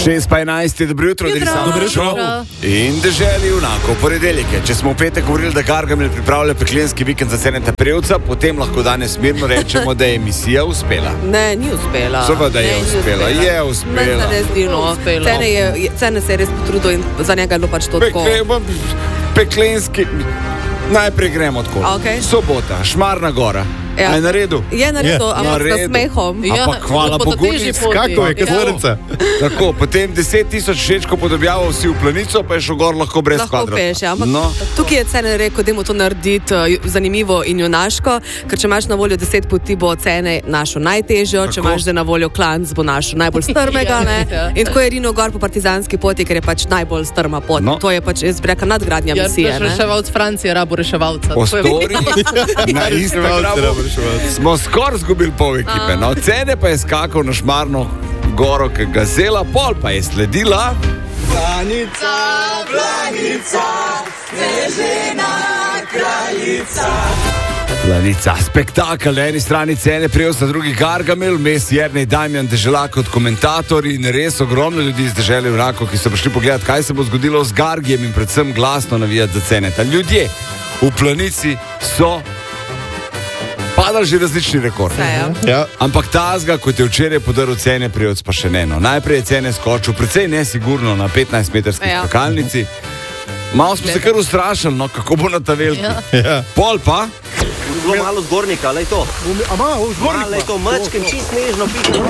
6:11, dobro jutro, Dobro jutro. In deželi junako, ponedeljke. Če smo v petek govorili, da Gargamel pripravlja peklenski vikend za Ceneta Prevca, potem lahko danes mirno rečemo, da je misija uspela. Ne, ni uspela. Seveda je uspela, je uspela. Ne, zdino. Cene se je res potrudil in za njega je bilo pač to tako. Peklenski. Najprej gremo tako. Okay. Sobota, Šmarna gora. Ja. Je na redu? Je na redu, ampak s smehom. Ampak hvala Bogu, kako je, katolica. Tako, potem 10,000 všečkov podobjavo vsi v Planico, pa je šel gor lahko brez kvadra. Lahko peš, ampak tukaj je Cene rekel, da mu to narediti zanimivo in junaško, ker če imaš na voljo 10 poti, bo Cene našel najtežjo, če imaš na voljo klanc, bo našel najbolj strmega, ne? In tako je rinil gor po partizanski poti, ker je pač najbolj strma pot. To je pač, jaz bi rekel, nadgradnja misije, ne? Reševalc Francije, rabo reševalca. Po storiji na Instagramu smo skoraj zgubili pol ekipe. No, Cene pa je skakal na Šmarno goro, ki gazela, pol pa je sledila Planica, Planica, snežena kraljica. Planica, spektakel, na eni strani Cene Prevca, na drugi Gargamel, mes Jernej Damjan Deželak kot komentator in res ogromno ljudi iz dežele junakov, ki so prišli pogledati, kaj se bo zgodilo z Gargijem in predvsem glasno navijati za Ceneta. Ljudje v Planici so padali že različni rekordi. Ja. Ampak tazga, kot je včeraj podaril Cene Prevc, pa še ne. No. Najprej je Cene skočil precej nesigurno na 15-metrski skakalnici. Malo smo se kar ustrašili, no, kako bo na ta veliki. Ja. Pol pa Bilo malo zgornika, lej to. Zgornik. Lej to, mečkem, čist nežno pito.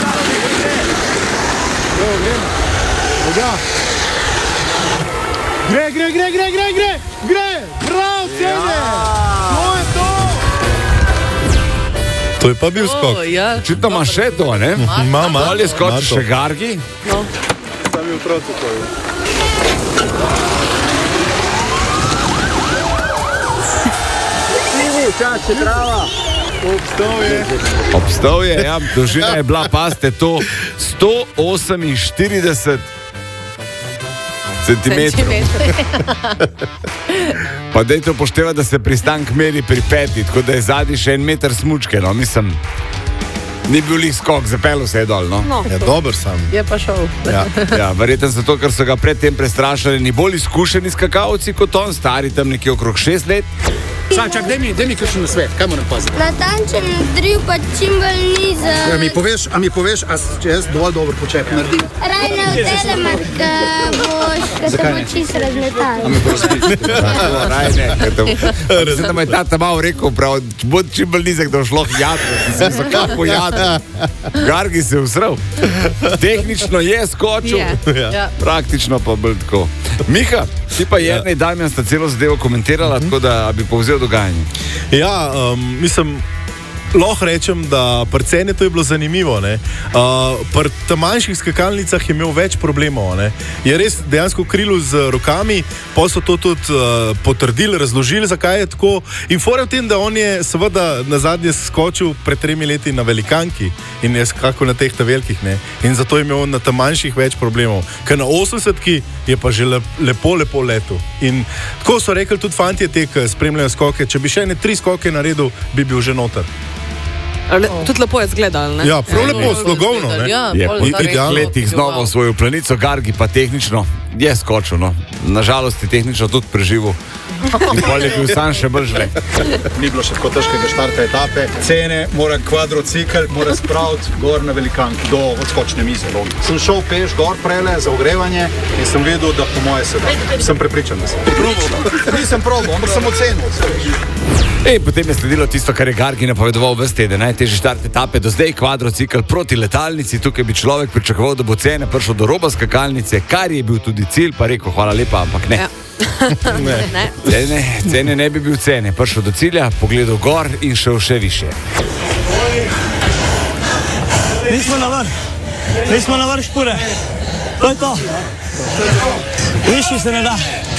Gre! Prav, Cene! To je to! To je pa bil skok. očitno ima še to, ne? Mama. Ali je skočil še Gargi? No. Sam je v protokolju. Čače, trava. Obstal je, ja, dolžina je bila, paste, to 148 centimetrov. Pa dajte upoštevati, da se pristank meri pri 5, tako da je zadnji še 1 meter smučke, no, mislim, ni bil lih skok, zapeljal se je dol, no. Ja, dober sam. Je pa šel. Ja, verjetno zato, ker so ga predtem prestrašali ni bolj izkušeni skakalci kot on, stari tam nekje okrog 6 let. Čak, daj mi kakšen nasvet, kaj moram paziti? Natančen driv pa čim bolj nizek. A mi poveš, če jaz dovolj dobro počep naredim? Raj ne vdelemat, ka se bo čist razletal. Raj ne, mislim, da me je tata malo rekel prav, bo čim bolj nizek, da bo šlo jadro, sem se kako jadro. Gargi se je usral. Tehnično je skočil, praktično pa bolj tako. Miha, ti pa Jernej Damjan sta celo zadevo komentirala, tako da bi povzel dogajanje. Ja, mislim, lahko rečem, da pri Cene to je bilo zanimivo. Pri tam manjših skakalnicah je imel več problemov. Ne? Je res dejansko krilo z rokami, pa so to tudi potrdili, razložili, zakaj je tako. In fora v tem, da on je seveda nazadnje skočil pred 3 leti na velikanki in je skakal na teh velikih. Ne? In zato je imel on na tam manjših več problemov. Ker na 80-ki je pa že lepo letel. In tako so rekli tudi fantje te, ki spremljajo skoke, če bi še 3 skoke naredil, bi bil že noter. Tudi lepo je zgledal, ne? Ja, prav lepo, slogovno, ne? Je po 3 letih znova osvojil Planico, Gargi pa tehnično je skočil, no. Nažalost je tehnično tudi preživel. In pol je bil sam še bolj žle. Ni bilo še tako težkega štarta etape. Cene mora kvadrocikl, mora spraviti gor na velikanki do odskočne mize. Sem šel peš gor prele za ogrevanje in sem videl, da po moje se da. Sem prepričan, da sem. Nisem probal, ampak sem ocenil. Potem je sledilo tisto, kar je Gargi napovedoval ves teden. Najtežji štart etape do zdaj, kvadrocikl proti letalnici. Tukaj bi človek pričakoval, da bo Cene prišel do roba skakalnice, kar je bil tudi cilj, pa rekel hvala lepa, ampak ne. Cene ne bi bil Cene. Prišel do cilja, pogledal gor in šel še više. Nismo na vrh špure. To je to. Višji se ne da.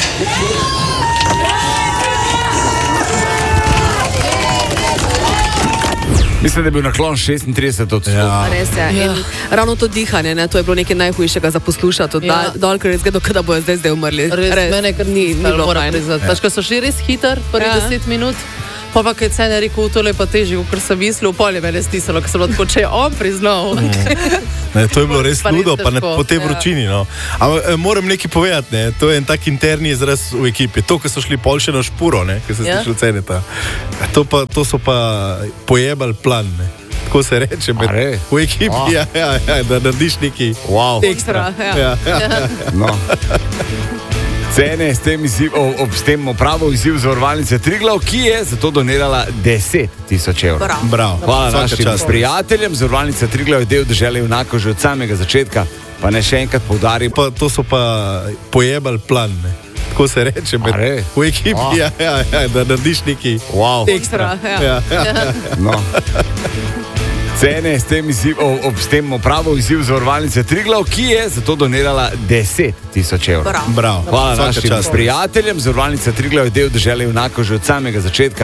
Mislim, da je bil naklon 36%. Ja. Res je. In ravno to dihanje, ne, to je bilo nekaj najhujšega za poslušati. Dol, ker je zgledal, da bojo zdaj umrli. Res, mene kar ni bilo fajn. Pač, ko so šli res hiter, prvi 10 minut, Pa kaj cene rekel, tole pa težje, kot sem mislil, polje mene stisalo, ker sem lahko, če je on priznal. Ne, to je bilo res Pa res ludo, pa ne težko, po tej vročini. No. Ampak moram nekaj povedati, ne. To je en tak interni izraz v ekipi. To, ko so šli pol še na špuro, ki se slišali ceneta. To so pa pojebali plan. Ne. Tako se reče v ekipi, da narediš nekaj Ekstra, ja. No. Cene s tem opravo izziv zavarovalnice Triglav, ki je zato donirala 10.000 evrov. Bravo. Hvala našim prijateljem. Zavarovalnica Triglav je del Dežele junakov že od samega začetka. Pa ne še enkrat poudarim. To so pa pojebali plan. Ne. Tako se reče v ekipi, da narediš nekaj Ekstra, ja. No. Cene s tem opravo izziv zavarovalnice Triglav, ki je zato donirala 10.000 evrov. Bravo. Hvala našim prijateljem. Zavarovalnica Triglav je del Dežele junakov že od samega začetka.